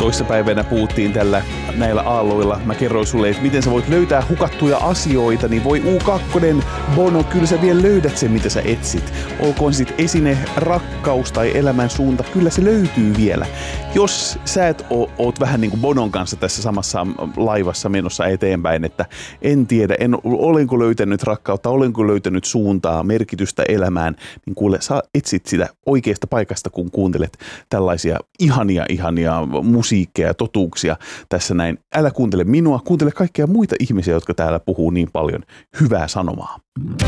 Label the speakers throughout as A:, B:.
A: toissapäivänä puhuttiin näillä aalloilla. Mä kerroin sulle, että miten sä voit löytää hukattuja asioita, niin voi U2, Bono, kyllä sä vielä löydät sen, mitä sä etsit. Olkoon sit esine, rakkaus tai elämän suunta, kyllä se löytyy vielä. Jos sä oot vähän niin kuin Bonon kanssa tässä samassa laivassa menossa eteenpäin, että en tiedä, olenko löytänyt rakkautta, olenko löytänyt suuntaa, merkitystä elämään, niin kuule, sä etsit sitä oikeasta paikasta, kun kuuntelet tällaisia ihania musiikkeja ja totuuksia tässä näin. Älä kuuntele minua, kuuntele kaikkia muita ihmisiä, jotka täällä puhuu niin paljon hyvää sanomaa.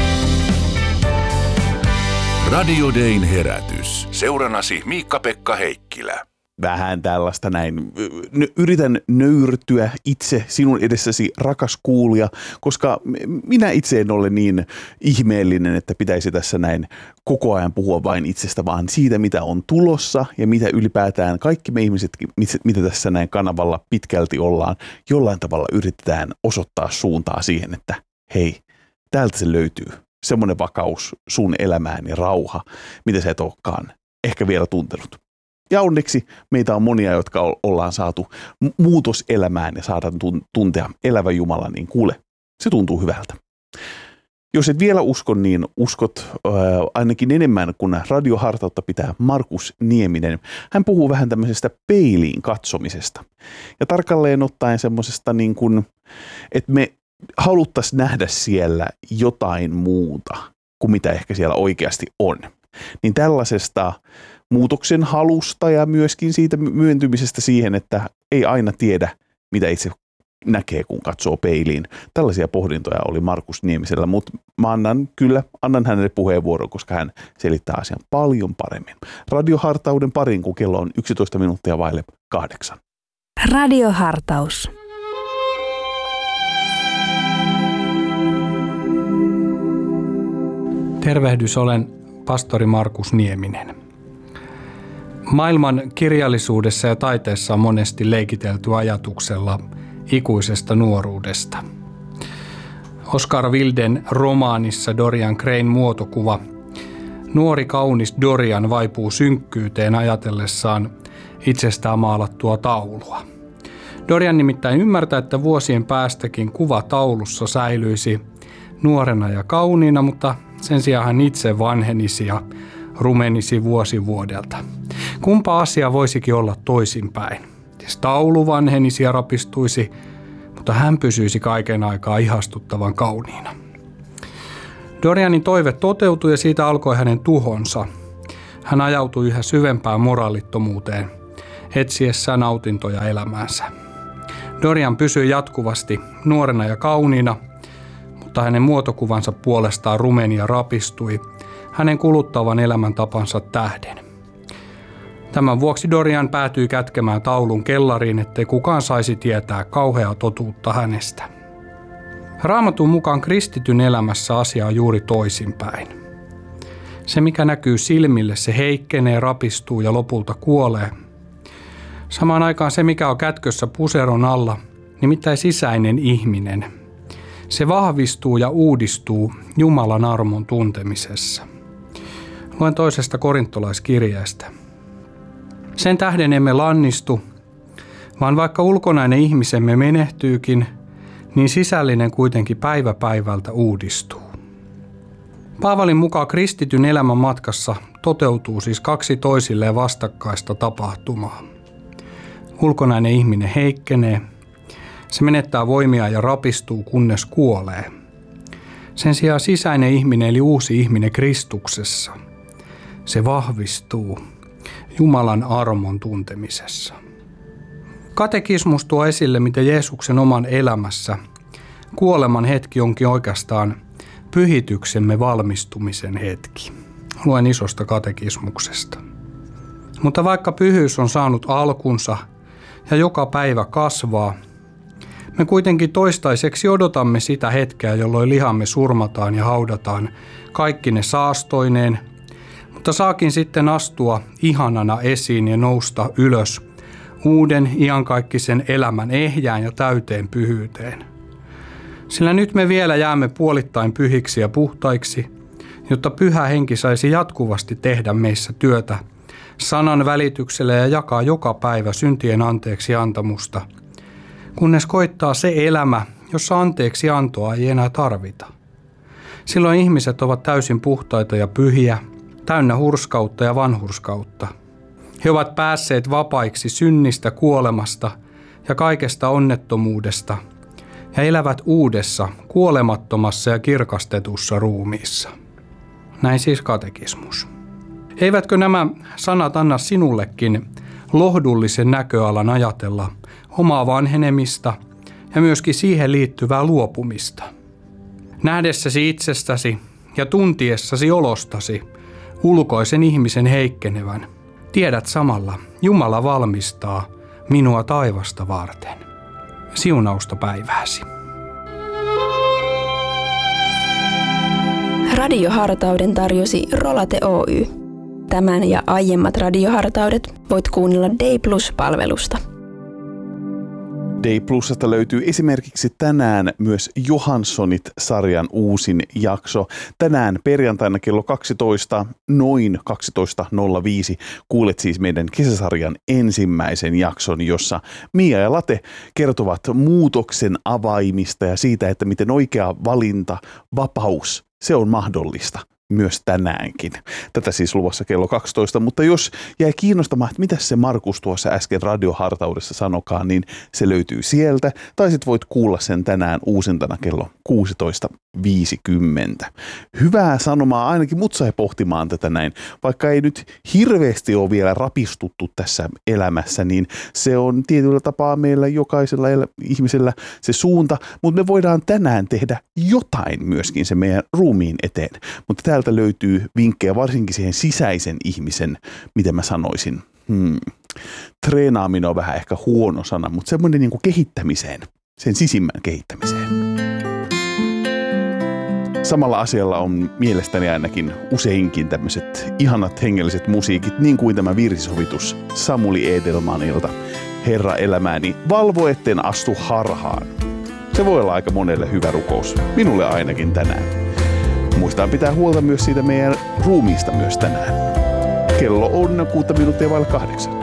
B: Radio Dayn herätys. Seurannasi Miikka-Pekka Heikkilä.
A: Vähän tällaista näin. Yritän nöyrtyä itse sinun edessäsi, rakas kuulija, koska minä itse en ole niin ihmeellinen, että pitäisi tässä näin koko ajan puhua vain itsestä, vaan siitä, mitä on tulossa ja mitä ylipäätään kaikki me ihmiset, mitä tässä näin kanavalla pitkälti ollaan, jollain tavalla yritetään osoittaa suuntaa siihen, että hei, täältä se löytyy. Semmoinen vakaus sun elämään ja rauha, mitä sä et olekaan ehkä vielä tuntenut. Ja onneksi meitä on monia, jotka ollaan saatu muutos elämään ja saadaan tuntea elävä Jumala, niin kuule, se tuntuu hyvältä. Jos et vielä usko, niin uskot ainakin enemmän, kun radiohartautta pitää Markus Nieminen. Hän puhuu vähän tämmöisestä peiliin katsomisesta. Ja tarkalleen ottaen semmoisesta niin kuin, että me haluttaisiin nähdä siellä jotain muuta kuin mitä ehkä siellä oikeasti on. Niin tällaisesta muutoksen halusta ja myöskin siitä myöntymisestä siihen, että ei aina tiedä, mitä itse näkee, kun katsoo peiliin. Tällaisia pohdintoja oli Markus Niemisellä, mutta mä annan hänelle puheenvuoron, koska hän selittää asian paljon paremmin. Radiohartauden parin, kun kello on 11 minuuttia vaille 8.
C: Radiohartaus.
D: Tervehdys, olen pastori Markus Nieminen. Maailman kirjallisuudessa ja taiteessa on monesti leikitelty ajatuksella ikuisesta nuoruudesta. Oscar Wilden romaanissa Dorian Grayn muotokuva nuori kaunis Dorian vaipuu synkkyyteen ajatellessaan itsestään maalattua taulua. Dorian nimittäin ymmärtää, että vuosien päästäkin kuva taulussa säilyisi nuorena ja kauniina, mutta sen sijaan hän itse vanhenisi ja rumenisi vuosi vuodelta. Kumpa asia voisikin olla toisinpäin? Siis taulu vanhenisi ja rapistuisi, mutta hän pysyisi kaiken aikaa ihastuttavan kauniina. Dorianin toive toteutui ja siitä alkoi hänen tuhonsa. Hän ajautui yhä syvempään moraalittomuuteen, etsiessään nautintoja elämäänsä. Dorian pysyi jatkuvasti nuorena ja kauniina, mutta hänen muotokuvansa puolestaan rumeni ja rapistui hänen kuluttavan elämäntapansa tähden. Tämän vuoksi Dorian päätyi kätkemään taulun kellariin, ettei kukaan saisi tietää kauheaa totuutta hänestä. Raamatun mukaan kristityn elämässä asia on juuri toisinpäin. Se, mikä näkyy silmille, se heikkenee, rapistuu ja lopulta kuolee. Samaan aikaan se, mikä on kätkössä puseron alla, nimittäin sisäinen ihminen, se vahvistuu ja uudistuu Jumalan armon tuntemisessa. Luen toisesta korintolaiskirjeestä. Sen tähden emme lannistu, vaan vaikka ulkonainen ihmisemme menehtyykin, niin sisällinen kuitenkin päivä päivältä uudistuu. Paavalin mukaan kristityn elämän matkassa toteutuu siis kaksi toisilleen vastakkaista tapahtumaa. Ulkonainen ihminen heikkenee, se menettää voimia ja rapistuu, kunnes kuolee. Sen sijaan sisäinen ihminen eli uusi ihminen Kristuksessa, se vahvistuu Jumalan armon tuntemisessa. Katekismus tuo esille, miten Jeesuksen oman elämässä kuoleman hetki onkin oikeastaan pyhityksemme valmistumisen hetki. Luen isosta katekismuksesta. Mutta vaikka pyhyys on saanut alkunsa ja joka päivä kasvaa, me kuitenkin toistaiseksi odotamme sitä hetkeä, jolloin lihamme surmataan ja haudataan kaikki ne saastoineen, mutta saakin sitten astua ihanana esiin ja nousta ylös uuden iankaikkisen elämän ehjään ja täyteen pyhyyteen. Sillä nyt me vielä jäämme puolittain pyhiksi ja puhtaiksi, jotta pyhä henki saisi jatkuvasti tehdä meissä työtä sanan välityksellä ja jakaa joka päivä syntien anteeksi antamusta, kunnes koittaa se elämä, jossa anteeksi antoa ei enää tarvita. Silloin ihmiset ovat täysin puhtaita ja pyhiä, täynnä hurskautta ja vanhurskautta. He ovat päässeet vapaiksi synnistä, kuolemasta ja kaikesta onnettomuudesta ja elävät uudessa, kuolemattomassa ja kirkastetussa ruumiissa. Näin siis katekismus. Eivätkö nämä sanat anna sinullekin lohdullisen näköalan ajatella omaa vanhenemista ja myöskin siihen liittyvää luopumista? Nähdessäsi itsestäsi ja tuntiessasi olostasi ulkoisen ihmisen heikkenevän, tiedät samalla, Jumala valmistaa minua taivasta varten. Siunausta päivääsi.
C: Radiohartauden tarjosi Rolate Oy. Tämän ja aiemmat radiohartaudet voit kuunnella Day Plus-palvelusta.
A: Day Plusasta löytyy esimerkiksi tänään myös Johanssonit-sarjan uusin jakso. Tänään perjantaina kello 12, noin 12.05, kuulet siis meidän kesäsarjan ensimmäisen jakson, jossa Mia ja Late kertovat muutoksen avaimista ja siitä, että miten oikea valinta, vapaus, se on mahdollista. Myös tänäänkin. Tätä siis luvassa kello 12, mutta jos jäi kiinnostamaan, että mitä se Markus tuossa äsken radiohartaudessa sanokaan, niin se löytyy sieltä. Tai sit voit kuulla sen tänään uusintana kello 16.50. Hyvää sanomaa ainakin mut sai pohtimaan tätä näin. Vaikka ei nyt hirveästi ole vielä rapistuttu tässä elämässä, niin se on tietyllä tapaa meillä jokaisella ihmisellä se suunta, mutta me voidaan tänään tehdä jotain myöskin se meidän ruumiin eteen. Mutta täältä löytyy vinkkejä varsinkin siihen sisäisen ihmisen, miten mä sanoisin. Treenaaminen on vähän ehkä huono sana, mutta semmoinen niin kuin kehittämiseen, sen sisimmän kehittämiseen. Samalla asialla on mielestäni ainakin useinkin tämmöiset ihanat hengelliset musiikit, niin kuin tämä virsisovitus Samuli Edelmanilta. Herra elämääni, valvo etten astu harhaan. Se voi olla aika monelle hyvä rukous, minulle ainakin tänään. Muistaan pitää huolta myös siitä meidän ruumiista myös tänään. Kello on 6 minuuttia vaille 8.